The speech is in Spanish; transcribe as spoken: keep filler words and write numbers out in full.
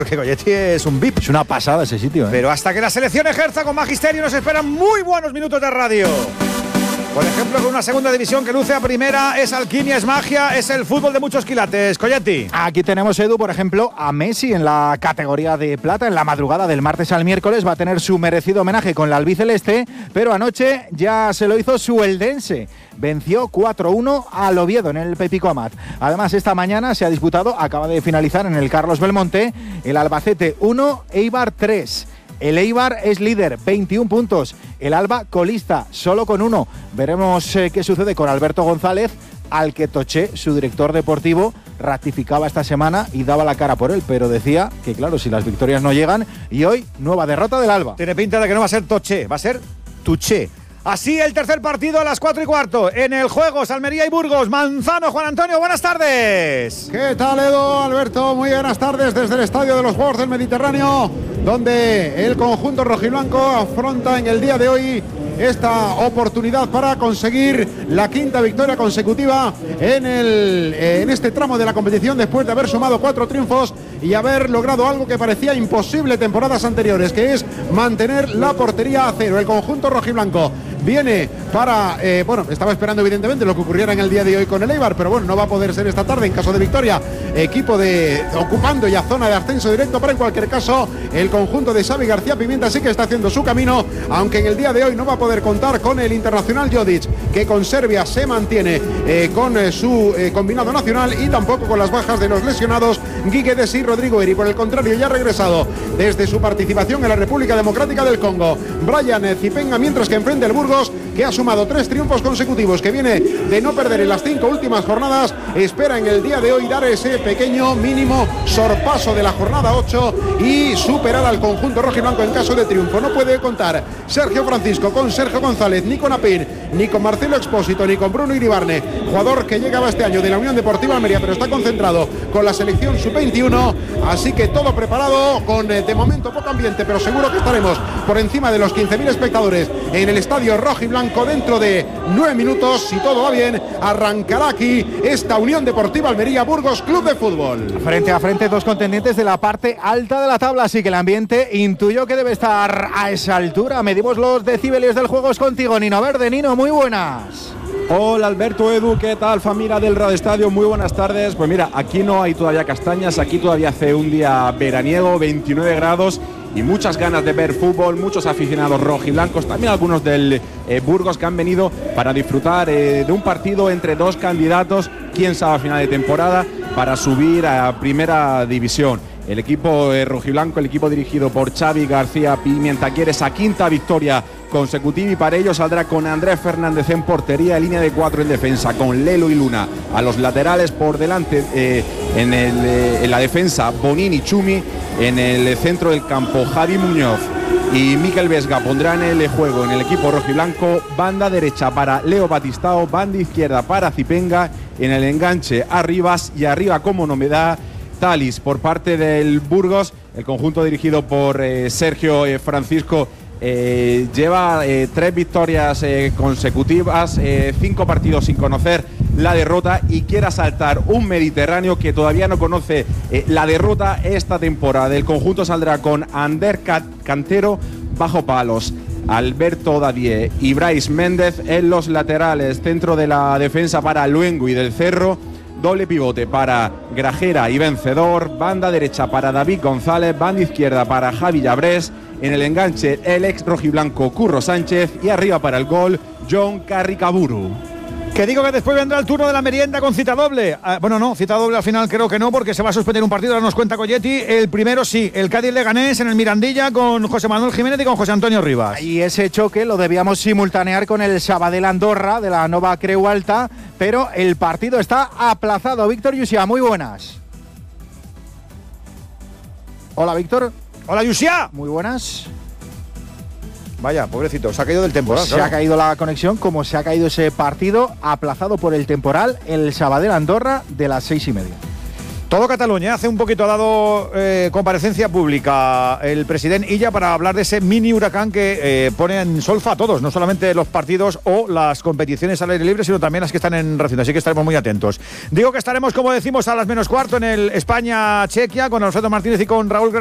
Porque Colletti es un V I P. Es una pasada ese sitio, ¿eh? Pero hasta que la selección ejerza con magisterio nos esperan muy buenos minutos de radio. Por ejemplo, con una segunda división que luce a primera, es alquimia, es magia, es el fútbol de muchos quilates. Colletti. Aquí tenemos, Edu, por ejemplo, a Messi en la categoría de plata. En la madrugada del martes al miércoles va a tener su merecido homenaje con la albiceleste, pero anoche ya se lo hizo su eldense. Venció cuatro uno al Oviedo en el Pepico Amat. Además, esta mañana se ha disputado, acaba de finalizar en el Carlos Belmonte, el Albacete uno, Eibar tres. El Eibar es líder, veintiún puntos. El Alba colista, solo con uno. Veremos eh, qué sucede con Alberto González, al que Toché, su director deportivo, ratificaba esta semana y daba la cara por él, pero decía que, claro, si las victorias no llegan, y hoy, nueva derrota del Alba. Tiene pinta de que no va a ser Toché, va a ser Tuché. Así el tercer partido a las cuatro y cuarto. En el Juegos, Almería y Burgos. Manzano, Juan Antonio, buenas tardes. ¿Qué tal, Edu, Alberto? Muy buenas tardes desde el Estadio de los Juegos del Mediterráneo, donde el conjunto rojiblanco afronta en el día de hoy esta oportunidad para conseguir la quinta victoria consecutiva en, el, en este tramo de la competición, después de haber sumado cuatro triunfos y haber logrado algo que parecía imposible temporadas anteriores, que es mantener la portería a cero. El conjunto rojiblanco viene para, eh, bueno, estaba esperando evidentemente lo que ocurriera en el día de hoy con el Eibar, pero bueno, no va a poder ser esta tarde en caso de victoria. Equipo de ocupando ya zona de ascenso directo, pero en cualquier caso el conjunto de Xavi García Pimienta sí que está haciendo su camino, aunque en el día de hoy no va a poder contar con el internacional Jodic, que con Serbia se mantiene eh, con eh, su eh, combinado nacional, y tampoco con las bajas de los lesionados Guiguedes y Rodrigo Eri. Por el contrario, ya ha regresado desde su participación en la República Democrática del Congo Brian Zipenga, mientras que enfrente el Burgos, que ha sumado tres triunfos consecutivos, que viene de no perder en las cinco últimas jornadas, espera en el día de hoy dar ese pequeño mínimo sorpaso de la jornada ocho y superar al conjunto rojiblanco en caso de triunfo. No puede contar Sergio Francisco con Sergio González, ni con Apín, ni con Marcelo Expósito, ni con Bruno Iribarne, jugador que llegaba este año de la Unión Deportiva Almería, pero está concentrado con la selección sub veintiuno, así que todo preparado, con eh, de momento poco ambiente, pero seguro que estaremos por encima de los quince mil espectadores en el estadio rojiblanco. Dentro de nueve minutos, si todo va bien, arrancará aquí esta Unión Deportiva Almería Burgos Club de Fútbol. Frente a frente, dos contendientes de la parte alta de la tabla, así que el ambiente intuyo que debe estar a esa altura. Medimos los decibeles del juego contigo, Nino Verde. Nino, muy buenas. Hola Alberto, Edu, ¿qué tal familia del Radio Estadio? Muy buenas tardes. Pues mira, aquí no hay todavía castañas, aquí todavía hace un día veraniego, veintinueve grados y muchas ganas de ver fútbol, muchos aficionados rojiblancos, también algunos del eh, Burgos, que han venido para disfrutar eh, de un partido entre dos candidatos, quién sabe a final de temporada, para subir a primera división. El equipo eh, rojiblanco, el equipo dirigido por Xavi García Pimienta, quiere esa quinta victoria consecutiva, y para ello saldrá con Andrés Fernández en portería, en línea de cuatro en defensa, con Lelo y Luna a los laterales, por delante eh, en, el, eh, en la defensa Bonini, Chumi, en el centro del campo Javi Muñoz y Miquel Vesga pondrán el juego en el equipo rojiblanco. Banda derecha para Leo Batistao, banda izquierda para Zipenga, en el enganche Arribas, y arriba como novedad Talis por parte del Burgos. El conjunto dirigido por eh, Sergio eh, Francisco eh, lleva eh, tres victorias eh, consecutivas, eh, cinco partidos sin conocer la derrota, y quiere asaltar un Mediterráneo que todavía no conoce eh, la derrota esta temporada. El conjunto saldrá con Ander Cantero bajo palos, Alberto Dadie y Brais Méndez en los laterales, centro de la defensa para Luengo y del Cerro, doble pivote para Grajera y Vencedor, banda derecha para David González, banda izquierda para Javi Llabrés, en el enganche el ex rojiblanco Curro Sánchez, y arriba para el gol John Carricaburu. Que digo que después vendrá el turno de la merienda con cita doble. Ah, bueno, no, cita doble al final creo que no, porque se va a suspender un partido, ahora nos cuenta Colletti. El primero sí, el Cádiz-Leganés en el Mirandilla, con José Manuel Jiménez y con José Antonio Rivas. Y ese choque lo debíamos simultanear con el Sabadell-Andorra de la Nova Creu Alta, pero el partido está aplazado. Víctor Yusia, muy buenas. Hola, Víctor. Hola, Yusia. Muy buenas. Vaya, pobrecito, se ha caído del temporal. Se claro. ha caído la conexión, como se ha caído ese partido aplazado por el temporal, el Sabadell-Andorra de las seis y media. Todo Cataluña. Hace un poquito ha dado eh, comparecencia pública el presidente Illa para hablar de ese mini huracán que eh, pone en solfa a todos, no solamente los partidos o las competiciones al aire libre, sino también las que están en recinto. Así que estaremos muy atentos. Digo que estaremos, como decimos, a las menos cuarto en el España-Chequia con Alfredo Martínez y con Raúl Granado.